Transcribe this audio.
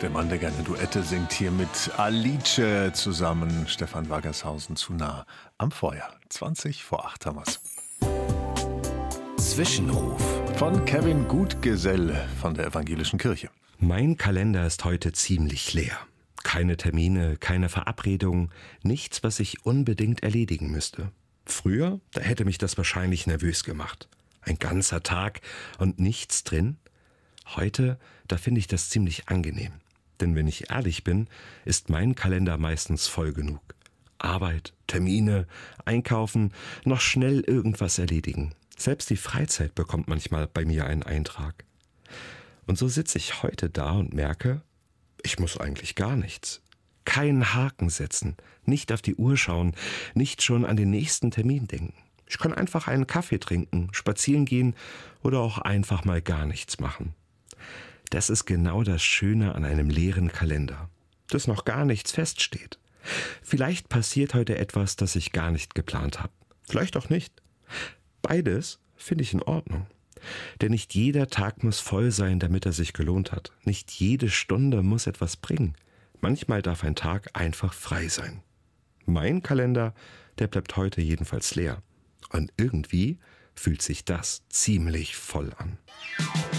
Der Mann, der gerne Duette singt, hier mit Alice zusammen. Stefan Waggershausen zu nah am Feuer. 20 vor 8 haben wir's. Zwischenruf Von Kevin Gutgesell von der Evangelischen Kirche. Mein Kalender ist heute ziemlich leer. Keine Termine, keine Verabredungen, nichts, was ich unbedingt erledigen müsste. Früher, da hätte mich das wahrscheinlich nervös gemacht. Ein ganzer Tag und nichts drin. Heute, da finde ich das ziemlich angenehm. Denn wenn ich ehrlich bin, ist mein Kalender meistens voll genug. Arbeit, Termine, Einkaufen, noch schnell irgendwas erledigen. Selbst die Freizeit bekommt manchmal bei mir einen Eintrag. Und so sitze ich heute da und merke, ich muss eigentlich gar nichts. Keinen Haken setzen, nicht auf die Uhr schauen, nicht schon an den nächsten Termin denken. Ich kann einfach einen Kaffee trinken, spazieren gehen oder auch einfach mal gar nichts machen. Das ist genau das Schöne an einem leeren Kalender, dass noch gar nichts feststeht. Vielleicht passiert heute etwas, das ich gar nicht geplant habe. Vielleicht auch nicht. Beides finde ich in Ordnung. Denn nicht jeder Tag muss voll sein, damit er sich gelohnt hat. Nicht jede Stunde muss etwas bringen. Manchmal darf ein Tag einfach frei sein. Mein Kalender, der bleibt heute jedenfalls leer. Und irgendwie fühlt sich das ziemlich voll an.